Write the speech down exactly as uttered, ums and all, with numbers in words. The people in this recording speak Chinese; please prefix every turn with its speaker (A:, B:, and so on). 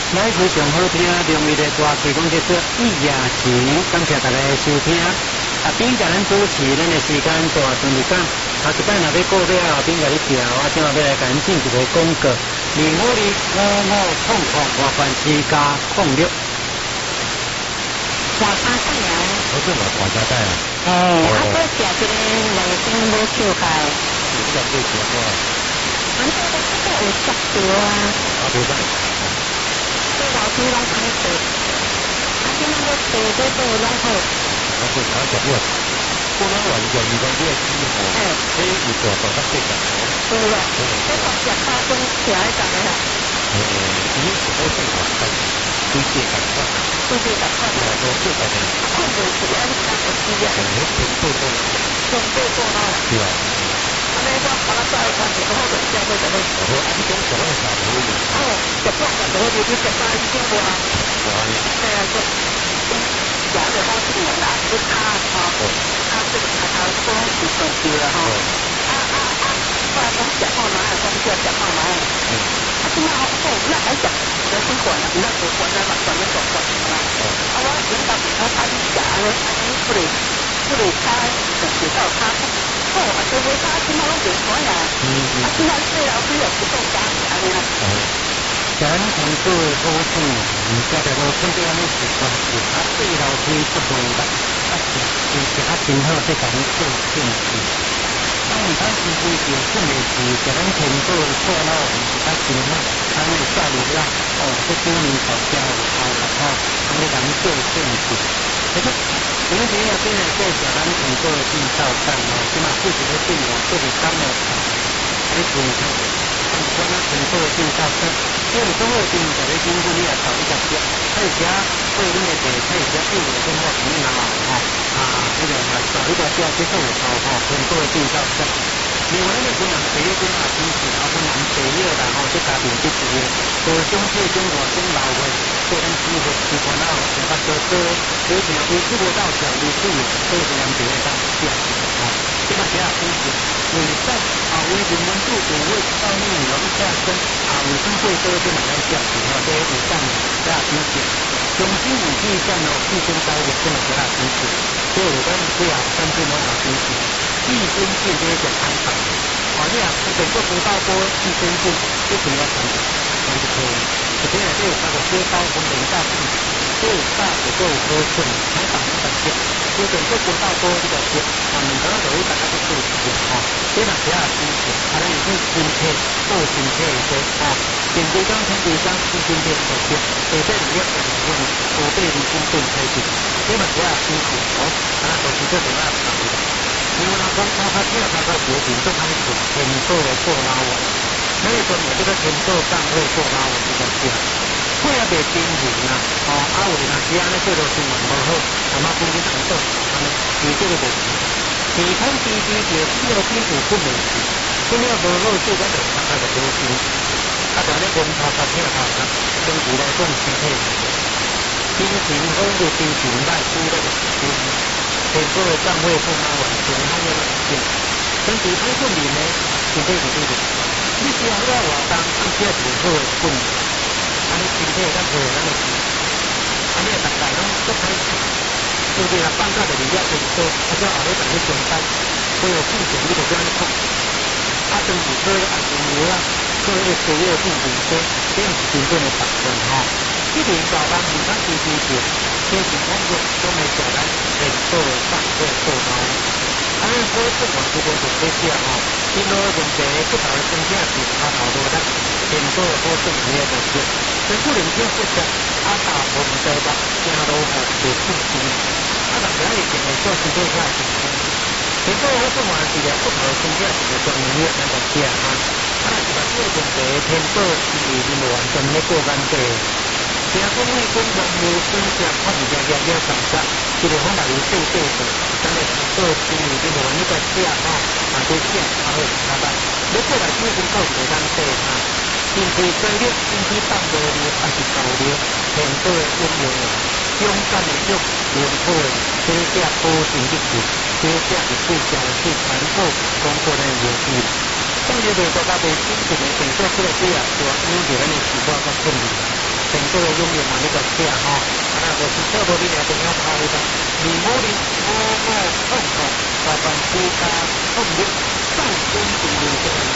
A: 来非常好听，浓郁的歌曲，讲叫做《一夜情》，感谢大家的收听。啊，边甲咱主持，咱的时间大顺利讲，下一摆若要过了，后边甲你调，啊，今日要来赶进一个广告。零五二五五空空活番之家空六。
B: 换衫衫呀！
C: 我这老换衫带啊。
B: 哎，啊，我食一个内心无跳开。
C: 你这个最喜欢。
B: 俺这个这个有十条啊。
C: 啊，不在。
B: 这老师拢安尼做，啊，今仔个做做做拢好。
C: 我不想讲我，不能玩一个一个月之后，哎，可以一个早上睡觉。
B: 对啊，这个食饱钟起来干的啦。
C: 呃，你是都睡晚但是对这感觉，
B: 对这感觉，
C: 我说这个呢，
B: 困不起来，你看我需要。
C: 很多挺做做，
B: 挺做做到。
C: 对吧？
B: 安尼我把它带看，然后就交给这个。
C: 我说安东小龙小龙。
B: 哦，食饱就好，你你食饱已经无啊。
C: 我安尼。
B: 对啊，就。食就好吃啦，不差哈，差这个差差多是多少了哈。啊啊啊！后来讲食好哪样，讲叫食好哪样。嗯。啊，今仔好好，那还食，我先管了，那我管了嘛，管了管管啦。啊，我领导比他他食咧，安尼不哩不哩差，就是到差好啊，所以我今仔拢袂管啦。嗯嗯。啊，今仔细老师又不够加安尼啦。
A: 咱从做好处，唔家在路身边安尼是关系，啊，对老师不同的，啊，是是是较真好，在甲咱做兴趣。当然，咱是规定训练是甲咱天做做到是较真好，咱会带入啦，哦，这几年大家有效啦，吼，安尼甲咱做兴趣。可是，平时那边来介绍咱天做的进造站哦，起码自己的进哦，自己当了场，还是很好。我们很多的介绍说，因为中二病在的经济力啊，少一点些，他有些会因为给他有些病有生活里面啊，哈啊，那个少一点些接受的时候哈，很多的介绍说，另外那个可能北约跟马军事，然后可能北约然后就家庭去职业，和中退中国中老的，个人机会是看到其他哥哥，有可能为中国到小的事业，都是两别的当下啊，这个比较清楚。为在啊，为人文度有为到内容下身啊，卫生最多就买来讲，然后这些武将加提醒，中心武器战哦，自身高的这么加提醒，所以我跟你这样三军都好提醒，一身进这些安排，啊，你啊，整个不到多一身进，就怎么样讲，那就可以。首先呢，这有那个接刀从零到一，这有大的够多顺，还打能打掉，就整个不到多这个接，啊，你刚刚有一大家就可以接哈。这嘛比较清楚，啊，咱有去身体、做身体的说，啊，前几章、前几章是身体所接，下底里面有用五倍离心变开始，这嘛比较清楚，哦，啊，就是这种啊，因为他讲他他听他在决定，就开始天做的做拉网，那个时候这个天做上会做拉网这个事，会也袂经营啦，哦，啊，有若是安尼做到新闻无好，阿妈公司长做，安尼，你这个问题。健康低低的，只要基础不问题，只要无好做，咱就大家就高兴。啊，但咧文化发展下啦，根据来讲是体，精神好就精神歹，输了就输。很多的账会不拿完，全部都冷静。身体不顺利呢，身体就对的。你只要要活动，按这就好的顺利，安尼身体咱就咱就，安尼大家拢都开心。对不对啦？放假的你要很多，他叫后尾等去上班，所以付钱你就这样控。啊，政府说按年额啊，做一个月付五千，这样是真正的打算哈。一年搞完五万几几钱，这是工作都没做完，很多上会做高。啊，那所以不管这个准备下哈，因为问题不同的增加是他好多的，很多都是没有的事，全部零件不讲，啊，大部分都把加入好有信心。啊，大家以前会做是做下去，结果我不管是了不同的增加是个专业那个事啊，啊，是把这个问题偏做是因为完全没过干净。听讲为公共有分享，看人家家家上山，这个方法有对对的，咱们做生意这个那个事啊，啊，这事啊会麻烦。如果来这边做一个单对啊，身体衰弱，身体当无力，还是受力，很多的运用的，勇敢的用，灵活的，这些保证的是，这些是最重要是传播中国的游戏。当然，大家对新型的很多这个事啊，主要因为咱的习惯和困难。很多个永远嘛那个这样哈，那我是这个你也不要拍的，你无理我我痛痛，老板不干痛力，上天不灵这个。